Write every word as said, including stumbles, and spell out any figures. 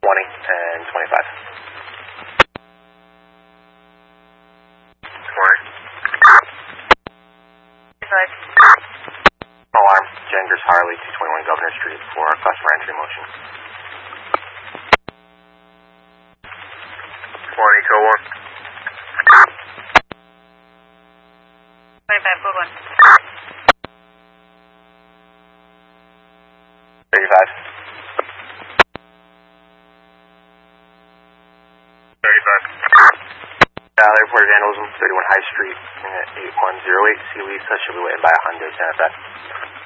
twenty and twenty-five. twenty. twenty-five. Alarm, Jengers Harley, two twenty-one Governor Street for customer entry motion. twenty, code one. twenty-five, code one. thirty-five. thirty-five. Uh, they reported vandalism, thirty-one High Street, at eight one zero eight. See Lisa, she'll be waiting by a Hyundai Santa Fe.